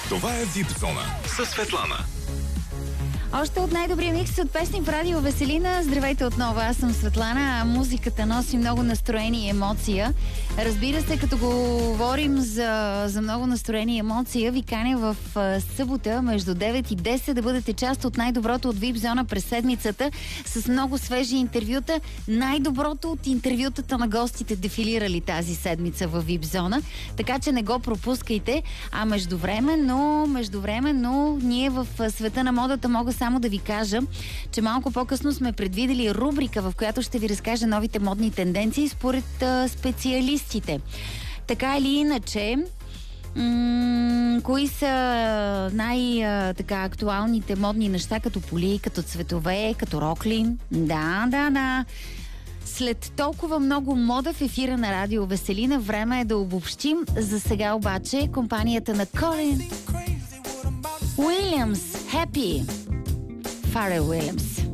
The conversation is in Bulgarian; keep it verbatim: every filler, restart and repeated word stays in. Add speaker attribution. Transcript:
Speaker 1: Това е Вип Зона със Светлана.
Speaker 2: Още от най-добрия микс от песни в Радио Веселина. Здравейте отново, аз съм Светлана, а музиката носи много настроение и емоция. Разбира се, като говорим за, за много настроение и емоция, ви каня в а, събота между девет и десет да бъдете част от най-доброто от Вип Зона през седмицата с много свежи интервюта. Най-доброто от интервютата на гостите, дефилирали тази седмица в Вип Зона. Така че не го пропускайте. А междувременно, междувременно ние в света на модата мога само да ви кажа, че малко по-късно сме предвидели рубрика, в която ще ви разкажа новите модни тенденции според а, специалистите. Така или иначе, м- кои са най-актуалните модни неща, като поли, като цветове, като рокли? Да, да, да. След толкова много мода в ефира на Радио Веселина, време е да обобщим. За сега обаче компанията на Колин Уилямс, Happy. Фарел Уилямс.